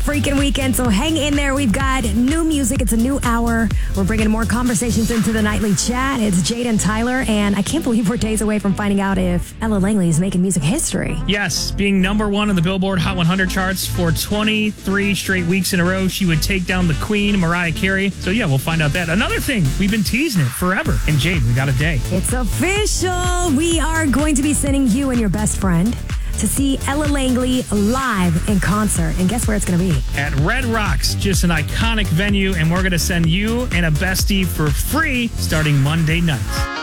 Freaking weekend, so hang in there. We've got new music. It's a new hour. We're bringing more conversations into the nightly chat. It's Jade and Tyler, and I can't believe we're days away from finding out if Ella Langley is making music history. Yes, being number one on the Billboard Hot 100 charts for 23 straight weeks in a row, she would take down the Queen, Mariah Carey. So yeah, we'll find out that. Another thing, we've been teasing it forever. And Jade, we got a day. It's official. We are going to be sending you and your best friend to see Ella Langley live in concert. And guess where it's going to be? At Red Rocks, just an iconic venue. And we're going to send you and a bestie for free starting Monday night.